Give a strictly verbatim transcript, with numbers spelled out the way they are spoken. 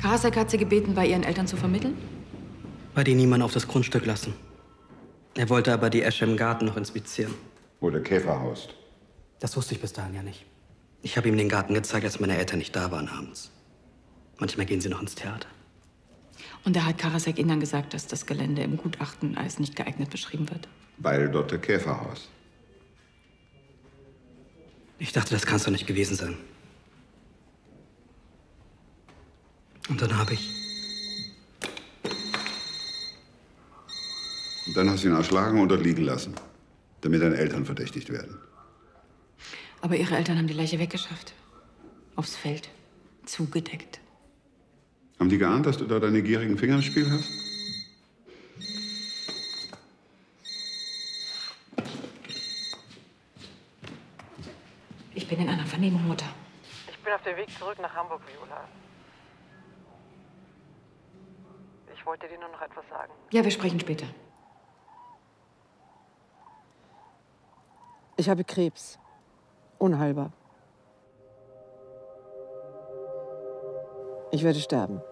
Karasek hat Sie gebeten, bei Ihren Eltern zu vermitteln? Weil die niemand auf das Grundstück lassen. Er wollte aber die Esche im Garten noch inspizieren. Wo der Käfer haust. Das wusste ich bis dahin ja nicht. Ich habe ihm den Garten gezeigt, als meine Eltern nicht da waren abends. Manchmal gehen sie noch ins Theater. Und da hat Karasek Ihnen dann gesagt, dass das Gelände im Gutachten als nicht geeignet beschrieben wird? Weil dort der Käfer haust. Ich dachte, das kann es doch nicht gewesen sein. Und dann habe ich... Und dann hast du ihn erschlagen und dort liegen lassen, damit deine Eltern verdächtigt werden. Aber Ihre Eltern haben die Leiche weggeschafft. Aufs Feld. Zugedeckt. Haben die geahnt, dass du da deine gierigen Finger im Spiel hast? Ich bin in einer Vernehmung, Mutter. Ich bin auf dem Weg zurück nach Hamburg, Viola. Ich wollte dir nur noch etwas sagen. Ja, wir sprechen später. Ich habe Krebs. Unheilbar. Ich werde sterben.